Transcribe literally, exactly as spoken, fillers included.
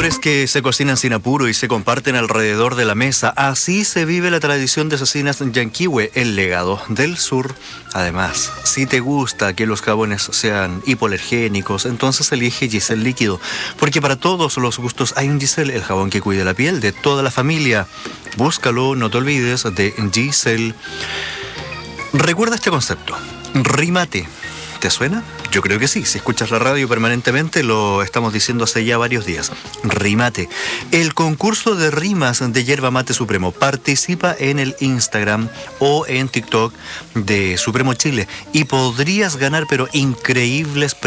Sabores que se cocinan sin apuro y se comparten alrededor de la mesa. Así se vive la tradición de Cecinas Llanquihue, el legado del sur. Además, si te gusta que los jabones sean hipoalergénicos, entonces elige Giselle Líquido. Porque para todos los gustos hay un Giselle, el jabón que cuida la piel de toda la familia. Búscalo, no te olvides de Giselle. Recuerda este concepto. Rímate. ¿Te suena? Yo creo que sí. Si escuchas la radio permanentemente, lo estamos diciendo hace ya varios días. Rímate. El concurso de rimas de Yerba Mate Supremo. Participa en el Instagram o en TikTok de Supremo Chile y podrías ganar, pero increíbles premios.